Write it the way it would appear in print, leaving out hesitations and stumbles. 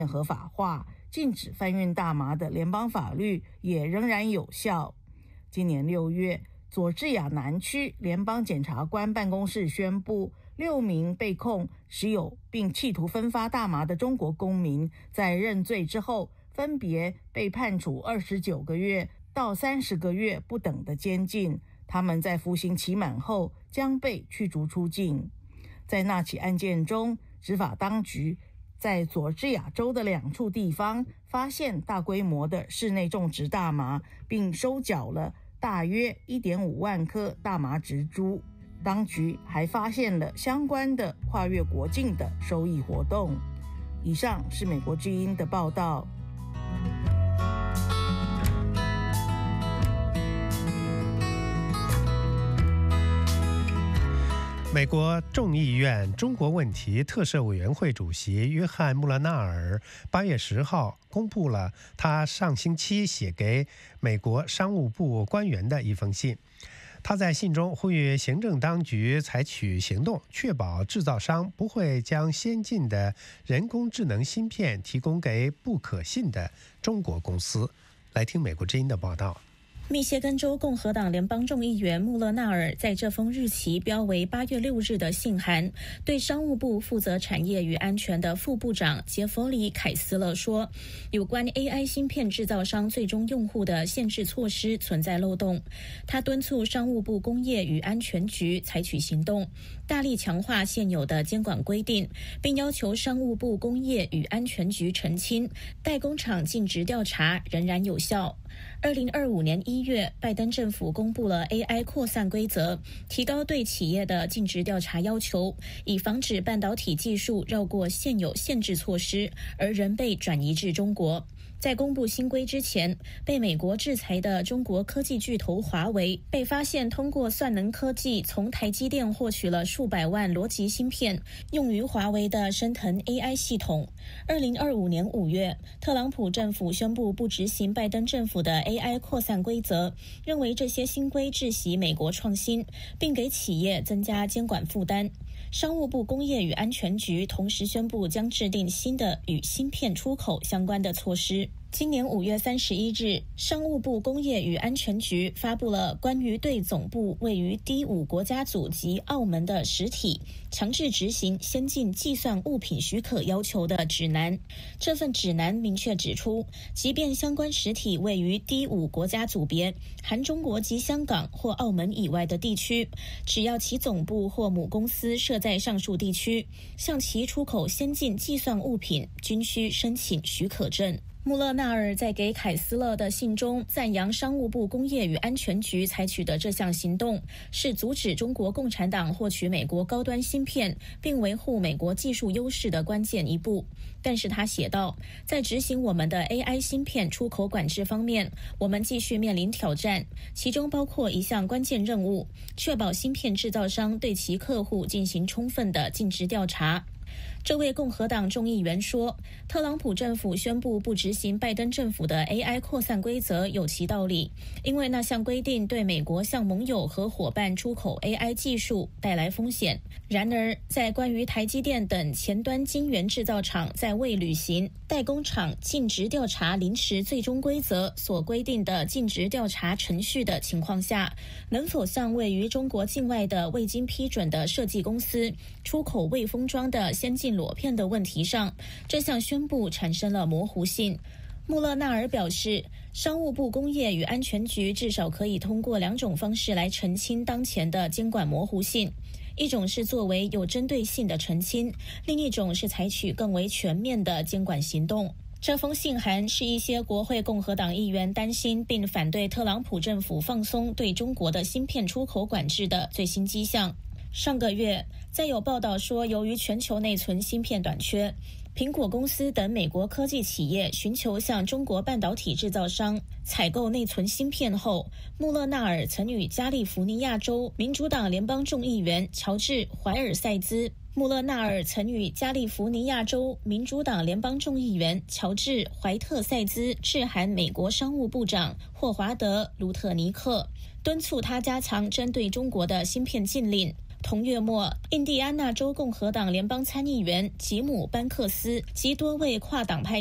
合法化，禁止贩运大麻的联邦法律也仍然有效。今年6月，佐治亚南区联邦检察官办公室宣布，6名被控持有并企图分发大麻的中国公民，在认罪之后，分别被判处29个月到30个月不等的监禁。他们在服刑期满后将被驱逐出境。在那起案件中，执法当局在佐治亚州的2处地方发现大规模的室内种植大麻，并收缴了大约 1.5 万颗大麻植株。当局还发现了相关的跨越国境的收益活动。以上是美国之音的报道。 美国众议院中国问题特设委员会主席约翰·穆勒纳尔8月10号公布了他上星期写给美国商务部官员的一封信。他在信中呼吁行政当局采取行动，确保制造商不会将先进的人工智能芯片提供给不可信的中国公司。来听美国之音的报道。 密歇根州共和党联邦众议员穆勒纳尔在这封日期标为8月6日的信函，对商务部负责产业与安全的副部长杰弗里·凯斯勒说，有关 AI 芯片制造商最终用户的限制措施存在漏洞。他敦促商务部工业与安全局采取行动，大力强化现有的监管规定，并要求商务部工业与安全局澄清代工厂尽职调查仍然有效。2025年1月，拜登政府公布了 AI 扩散规则，提高对企业的尽职调查要求，以防止半导体技术绕过现有限制措施，而仍被转移至中国。在公布新规之前，被美国制裁的中国科技巨头华为被发现通过算能科技从台积电获取了数百万逻辑芯片，用于华为的升腾 AI 系统。2025年5月，特朗普政府宣布不执行拜登政府的 AI 扩散规则，认为这些新规窒息美国创新，并给企业增加监管负担。商务部工业与安全局同时宣布将制定新的与芯片出口相关的措施。今年5月31日，商务部工业与安全局发布了关于对总部位于第5国家组及澳门的实体强制执行先进计算物品许可要求的指南。这份指南明确指出，即便相关实体位于第5国家组别，含中国及香港或澳门以外的地区，只要其总部或母公司设在上述地区，向其出口先进计算物品均需申请许可证。穆勒纳尔在给凯斯勒的信中赞扬商务部工业与安全局采取的这项行动，是阻止中国共产党获取美国高端芯片并维护美国技术优势的关键一步。但是他写道，在执行我们的 AI 芯片出口管制方面，我们继续面临挑战，其中包括一项关键任务，确保芯片制造商对其客户进行充分的尽职调查。这位共和党众议员说，特朗普政府宣布不执行拜登政府的 AI 扩散规则有其道理，因为那项规定对美国向盟友和伙伴出口 AI 技术带来风险。然而，在关于台积电等前端晶圆制造厂在未履行代工厂尽职调查临时最终规则所规定的尽职调查程序的情况下，能否向位于中国境外的未经批准的设计公司出口未封装的先进裸片的问题上，这项宣布产生了模糊性。穆勒纳尔表示，商务部工业与安全局至少可以通过2种方式来澄清当前的监管模糊性，一种是作为有针对性的澄清，另一种是采取更为全面的监管行动。这封信函是一些国会共和党议员担心并反对特朗普政府放松对中国的芯片出口管制的最新迹象。上个月，再有报道说，由于全球内存芯片短缺，苹果公司等美国科技企业寻求向中国半导体制造商采购内存芯片后，穆勒纳尔曾与加利福尼亚州民主党联邦众议员乔治·怀尔塞兹穆勒纳尔曾与加利福尼亚州民主党联邦众议员乔治·怀特塞兹致函美国商务部长霍华德·卢特尼克，敦促他加强针对中国的芯片禁令， 同月末，印第安纳州共和党联邦参议员吉姆·班克斯及多位跨党派